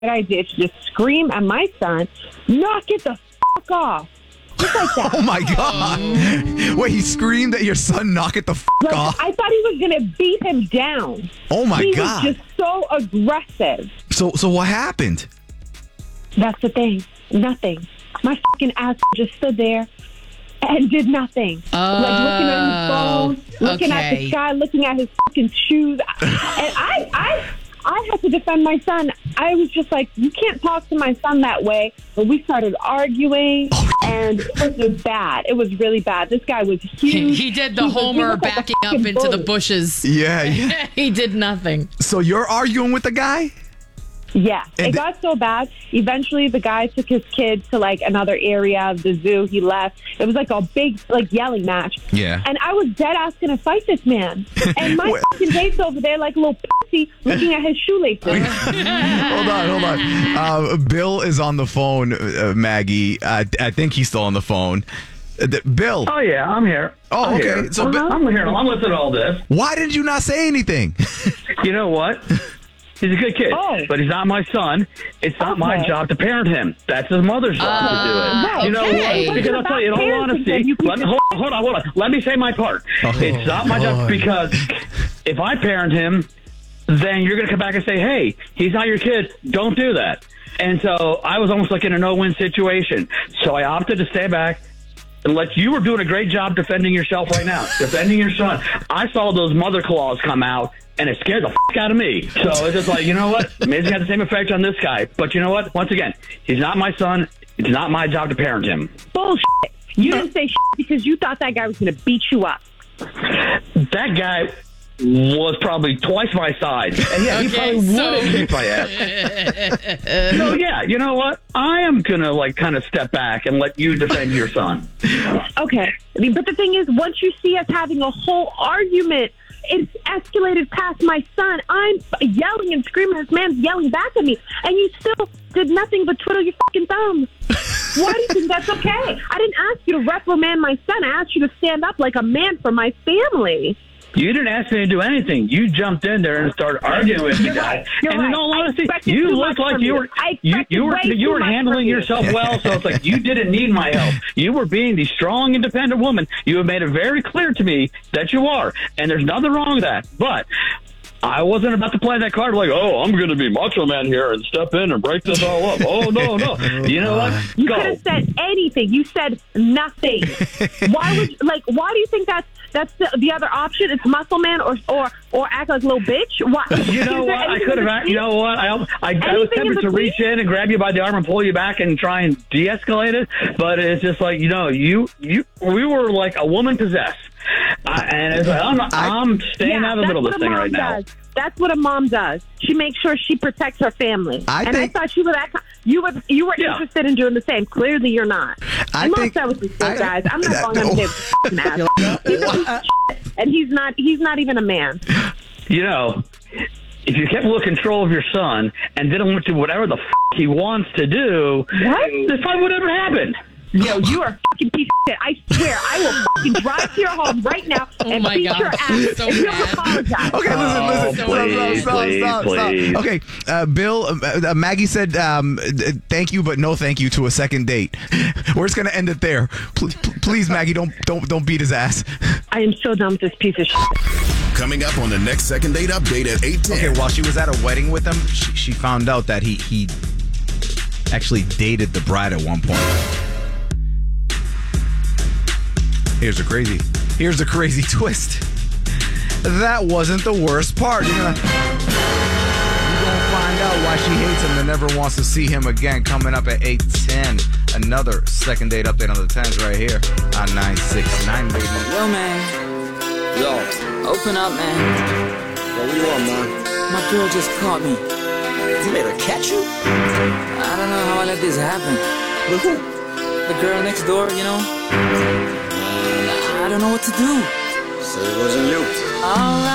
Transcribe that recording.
idea to just scream at my son, knock it the fuck off. Just like that. Oh, my God. Wait, he screamed at your son, knock it the fuck off? I thought he was going to beat him down. Oh, my God. He was just so aggressive. So what happened? That's the thing. Nothing. My fucking ass just stood there and did nothing. Like looking at his phone, looking at the sky, looking at his fucking shoes. And I had to defend my son. I was just like, you can't talk to my son that way. But we started arguing, and it was bad. It was really bad. This guy was huge. He did the Homer backing up into the bushes. Yeah. He did nothing. So you're arguing with the guy? Yeah, it got so bad. Eventually, the guy took his kid to like another area of the zoo. He left. It was like a big yelling match. Yeah. And I was dead ass gonna fight this man. And my fucking date's over there like a little pussy looking at his shoelaces. Hold on. Bill is on the phone, Maggie. I think he's still on the phone. Bill. Oh, yeah, I'm here. Oh, okay. Here. So I'm here. I'm listening to all this. Why did you not say anything? You know what? He's a good kid, but he's not my son. It's not my job to parent him. That's his mother's job to do it. Right, you know what? Because I'll tell you, in all honesty, hold on. Let me say my part. It's not my job because if I parent him, then you're going to come back and say, hey, he's not your kid. Don't do that. And so I was almost like in a no-win situation. So I opted to stay back and you were doing a great job defending yourself right now, defending your son. I saw those mother claws come out, and it scared the fuck out of me. So it's just like, you know what? Maybe it's got the same effect on this guy. But you know what? Once again, he's not my son. It's not my job to parent him. Bullshit. You didn't say shit because you thought that guy was going to beat you up. That guy was probably twice my size. And yeah, he probably would have kicked my ass. So yeah, you know what? I am going to kind of step back and let you defend your son. Okay. But the thing is, once you see us having a whole argument, it's escalated past my son. I'm yelling and screaming. This man's yelling back at me. And you still did nothing but twiddle your fucking thumbs. Why do you think that's okay? I didn't ask you to reprimand my son. I asked you to stand up like a man for my family. You didn't ask me to do anything. You jumped in there and started arguing with the guy. And in all honesty, you looked like you were handling yourself well. So it's like you didn't need my help. You were being the strong, independent woman. You have made it very clear to me that you are, and there's nothing wrong with that. But I wasn't about to play that card like, oh, I'm going to be macho man here and step in and break this all up. Oh, no. You know what? You could have said anything. You said nothing. Why do you think that's the other option? It's muscle man or act like a little bitch? Why? You know what? I could have. You know what? I was tempted to reach in and grab you by the arm and pull you back and try and de-escalate it, but it's just like, we were like a woman possessed. And it's like, I'm staying out of the middle of this thing right now. That's what a mom does. She makes sure she protects her family. I thought you were that. You were interested in doing the same. Clearly, you're not. I'm upset with these guys. I'm not going on the and he's not even a man. You know, if you kept a little control of your son and didn't want to do whatever the he wants to do, this probably would never happen. Yo, you are a fucking piece of shit. I swear, I will fucking drive to your home right now and beat your ass so if you don't apologize. Okay, listen. Stop. Okay, Bill, Maggie said thank you, but no thank you to a second date. We're just going to end it there. Please, Maggie, don't beat his ass. I am so done with this piece of shit. Coming up on the next second date update at 8:10. Okay, while she was at a wedding with him, she found out that he actually dated the bride at one point. Here's the crazy twist. That wasn't the worst part. You're gonna find out why she hates him and never wants to see him again. Coming up at 8:10. Another second date update on the 10s right here on 969, baby. Yo, man. Yo, open up, man. Yo, what do you want, man? My girl just caught me. You made her catch you? I don't know how I let this happen. With who? The girl next door, you know? I don't know what to do. So it wasn't you. All right.